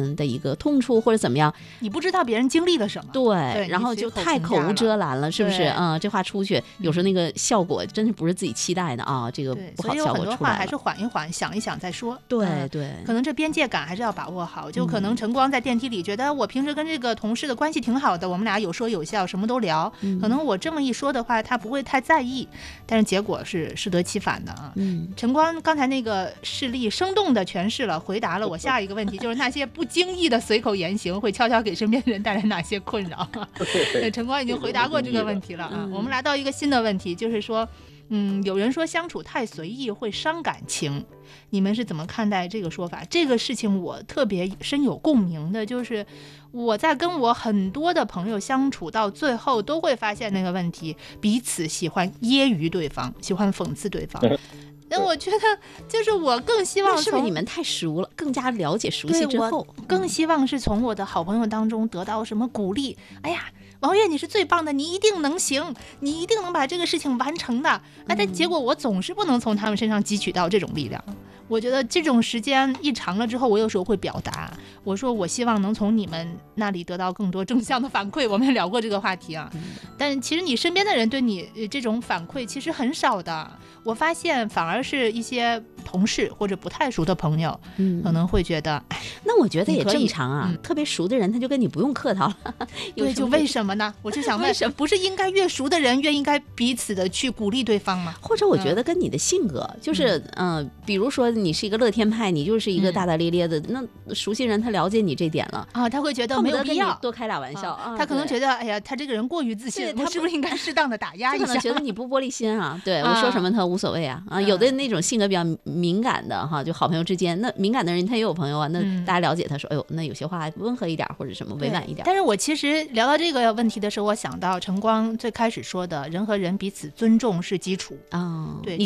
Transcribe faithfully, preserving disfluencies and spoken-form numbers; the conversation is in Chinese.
们的一个痛处或者怎么样， 你不知道别人经历了什么， 对, 对然后就太口无遮拦了，是不是？嗯，这话出去有时候那个效果真是不是自己期待的啊，这个不好效果出来了。所以有很多话还是缓一缓，想一想再说。 对、嗯、对， 可能这边界感还是要把握好。就可能晨光在电梯里觉得我平时跟这个同事的关系挺好的，我们俩有说有笑，什么都聊，嗯、可能我这么一说的话，他不会太在意，但是结果是适得其反的啊。嗯，晨光刚才那个事例生动的诠释了，回答了我下一个问题，就是那些不经意的随口言行会悄悄给身边人带来哪些困扰？晨光已经回答过这个问题了啊。我们来到一个新的问题，就是说，嗯，有人说相处太随意会伤感情，你们是怎么看待这个说法？这个事情我特别深有共鸣的，就是我在跟我很多的朋友相处到最后，都会发现那个问题，彼此喜欢揶揄对方，喜欢讽刺对方。但我觉得就是我更希望从， 是不是你们太熟了，更加了解熟悉之后， 更希望是从我的好朋友当中得到什么鼓励。哎呀，王悦你是最棒的，你一定能行，你一定能把这个事情完成的。哎，但结果我总是不能从他们身上汲取到这种力量。我觉得这种时间一长了之后，我有时候会表达，我说我希望能从你们那里得到更多正向的反馈。我们也聊过这个话题啊，但其实你身边的人对你这种反馈其实很少的。我发现反而是一些同事或者不太熟的朋友，嗯，可能会觉得，哎， 那我觉得也正常啊。嗯、特别熟的人他就跟你不用客套了。 对，就为什么呢？我就想问，不是应该越熟的人越应该彼此的去鼓励对方吗？ 或者我觉得跟你的性格，嗯、就是嗯、呃，比如说你是一个乐天派，你就是一个大大咧咧的，嗯、那熟悉人他了解你这点了啊，他会觉得没有必要多开俩玩笑啊。他可能觉得，哎呀，他这个人过于自信，他是不是应该适当的打压一下？ 他可能觉得你不玻璃心啊，对我说什么他无所谓啊啊，有的那种性格比较敏感的哈，就好朋友之间，那敏感的人他也有朋友啊，那大家了解他说，哎呦，那有些话温和一点或者什么委婉一点。 但是我其实聊到这个问题的时候，我想到晨光最开始说的，人和人彼此尊重是基础啊，对。